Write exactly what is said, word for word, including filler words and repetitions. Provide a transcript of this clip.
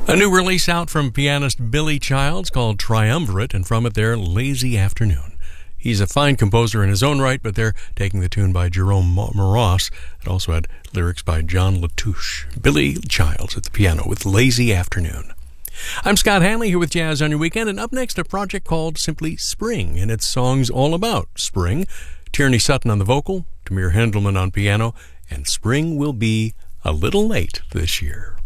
A new release out from pianist Billy Childs called Triumvirate, and from it their Lazy Afternoon. He's a fine composer in his own right, but they're taking the tune by Jerome Moross. It also had lyrics by John Latouche. Billy Childs at the piano with Lazy Afternoon. I'm Scott Hanley here with Jazz on Your Weekend, and up next a project called simply Spring, and its songs all about spring. Tierney Sutton on the vocal, Tamir Hendelman on piano, and spring will be a little late this year.